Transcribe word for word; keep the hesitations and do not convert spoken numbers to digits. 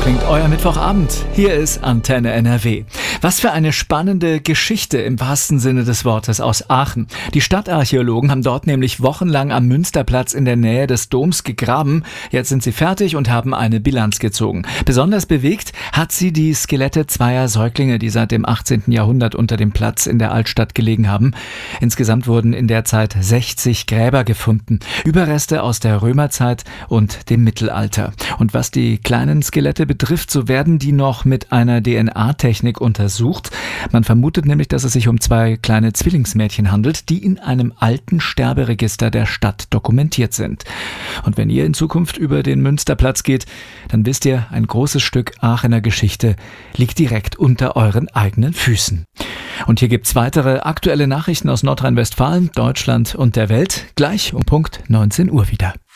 klingt euer Mittwochabend. Hier ist Antenne N R W. Was für eine spannende Geschichte im wahrsten Sinne des Wortes aus Aachen. Die Stadtarchäologen haben dort nämlich wochenlang am Münsterplatz in der Nähe des Doms gegraben. Jetzt sind sie fertig und haben eine Bilanz gezogen. Besonders bewegt hat sie die Skelette zweier Säuglinge, die seit dem achtzehnten Jahrhundert unter dem Platz in der Altstadt gelegen haben. Insgesamt wurden in der Zeit sechzig Gräber gefunden. Überreste aus der Römerzeit und dem Mittelalter. Und was die kleinen Skelette betrifft, so werden die noch mit einer D N A-Technik untersucht. Man vermutet nämlich, dass es sich um zwei kleine Zwillingsmädchen handelt, die in einem alten Sterberegister der Stadt dokumentiert sind. Und wenn ihr in Zukunft über den Münsterplatz geht, dann wisst ihr, ein großes Stück Aachener Geschichte liegt direkt unter euren eigenen Füßen. Und hier gibt's weitere aktuelle Nachrichten aus Nordrhein-Westfalen, Deutschland und der Welt, gleich um Punkt neunzehn Uhr wieder.